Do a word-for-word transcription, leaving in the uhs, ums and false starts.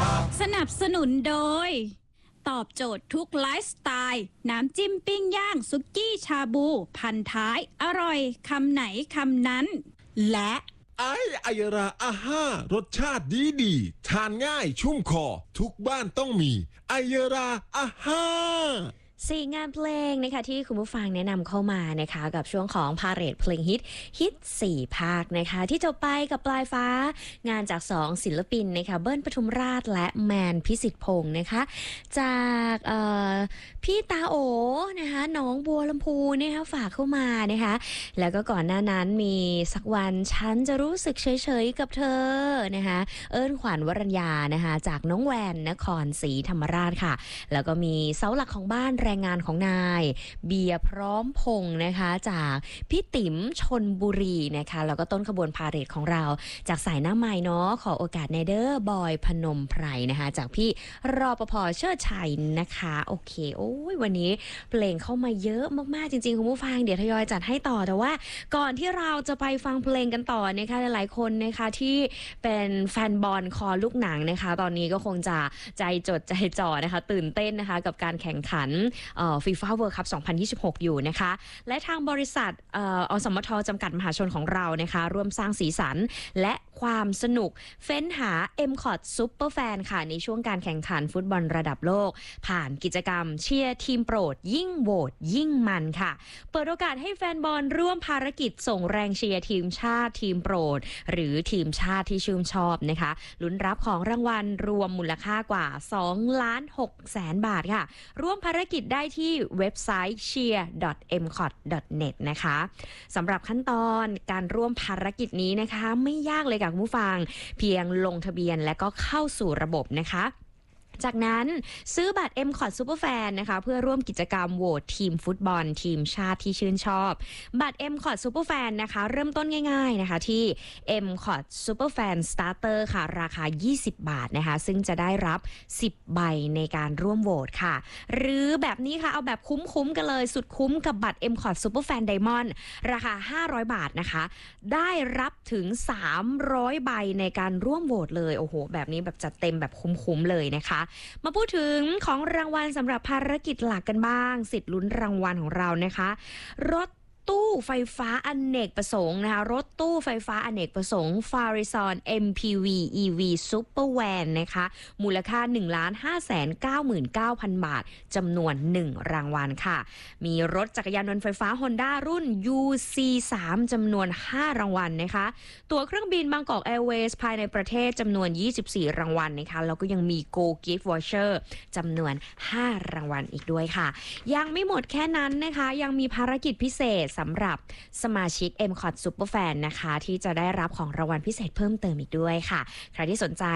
สนับสนุนโดยตอบโจทย์ทุกไลฟ์สไตล์น้ำจิ้มปิ้งย่างซุกี้ชาบูพันท้ายอร่อยคำไหนคำนั้นและไอไอราอาห้ารสชาติดีดีทานง่ายชุ่มคอทุกบ้านต้องมีไอราอาห้าสี่งานเพลงนะคะที่คุณผู้ฟังแนะนำเข้ามานะคะกับช่วงของพาเหรดเพลงฮิตฮิตสี่ภาคนะคะที่จบไปกับปลายฟ้างานจากสองศิลปินนะคะเบิ้ลปทุมราชและแมนพิสิทธิ์พงศ์นะคะจากพี่ตาโอนะคะน้องบัวลำพูนะคะฝากเข้ามานะคะแล้วก็ก่อนหน้านั้นมีสักวันฉันจะรู้สึกเฉยๆกับเธอนะคะเอิ้นขวัญวรัญญานะคะจากน้องแวนนครศรีธรรมราชค่ะแล้วก็มีเสาหลักของบ้านแรงงานของนายเบียร์พร้อมพงษ์นะคะจากพี่ติ๋มชนบุรีนะคะแล้วก็ต้นขบวนพาเหรดของเราจากสายหน้าใหม่เนาะขอโอกาสในเดอร์บอยพนมไพรนะคะจากพี่รปภเชิดชัยนะคะโอเคโอ้ยวันนี้เพลงเข้ามาเยอะมากๆจริงๆคุณผู้ฟังเดี๋ยวทยอยจัดให้ต่อแต่ว่าก่อนที่เราจะไปฟังเพลงกันต่อนะคะหลายๆคนนะคะที่เป็นแฟนบอลคอลูกหนังนะคะตอนนี้ก็คงจะใจจดใจจ่อนะคะตื่นเต้นนะคะกับการแข่งขันฟีฟ่าเวิลด์คัพสองพันยี่สิบหกอยู่นะคะและทางบริษัทเอ่ออสมทจำกัดมหาชนของเรานะคะร่วมสร้างสีสันและความสนุกเฟ้นหา เอ็ม คอท Super Fan ค่ะในช่วงการแข่งขันฟุตบอลระดับโลกผ่านกิจกรรมเชียร์ทีมโปรดยิ่งโหวตยิ่งมันค่ะเปิดโอกาสให้แฟนบอลร่วมภารกิจส่งแรงเชียร์ทีมชาติทีมโปรดหรือทีมชาติที่ชื่นชอบนะคะลุ้นรับของรางวัลรวมมูลค่ากว่าสองล้านหกแสนบาทค่ะร่วมภารกิจได้ที่เว็บไซต์ เชียร์ ดอท เอ็ม คอท ดอท เน็ต นะคะสำหรับขั้นตอนการร่วมภารกิจนี้นะคะไม่ยากเลยค่ะคุณผู้ฟังเพียงลงทะเบียนและก็เข้าสู่ระบบนะคะจากนั้นซื้อบัตร เอ็ม คอท Super Fan นะคะเพื่อร่วมกิจกรรมโหวตทีมฟุตบอลทีมชาติที่ชื่นชอบบัตร เอ็ม คอท Super Fan นะคะเริ่มต้นง่ายๆนะคะที่ เอ็ม คอท Super Fan Starter ค่ะราคายี่สิบบาทนะคะซึ่งจะได้รับสิบใบในการร่วมโหวตค่ะหรือแบบนี้ค่ะเอาแบบคุ้มๆกันเลยสุดคุ้มกับบัตร เอ็ม คอท Super Fan Diamond ราคาห้าร้อยบาทนะคะได้รับถึงสามร้อยใบในการร่วมโหวตเลยโอ้โหแบบนี้แบบจัดเต็มแบบคุ้มๆเลยนะคะมาพูดถึงของรางวัลสำหรับภารกิจหลักกันบ้างสิทธิ์ลุ้นรางวัลของเรานะคะรถตู้ไฟฟ้าอเนกประสงค์นะคะรถตู้ไฟฟ้าอเนกประสงค์ Farizon เอ็ม พี วี อี วี Super Van นะคะมูลค่า หนึ่งล้านห้าแสนเก้าหมื่นเก้าพัน บาทจำนวนหนึ่งรางวัลค่ะมีรถจักรยานยนต์ไฟฟ้า Honda รุ่น ยู ซี สาม จำนวนห้ารางวัลนะคะตั๋วเครื่องบินบางกอกแอร์เวย์สภายในประเทศจำนวนยี่สิบสี่รางวัลนะคะแล้วก็ยังมี Go Gift Voucher จำนวนห้ารางวัลอีกด้วยค่ะยังไม่หมดแค่นั้นนะคะยังมีภารกิจพิเศษสำหรับสมาชิก เอ็ม คอท Super Fan นะคะที่จะได้รับของรางวัลพิเศษเพิ่มเติมอีกด้วยค่ะใครที่สนใจ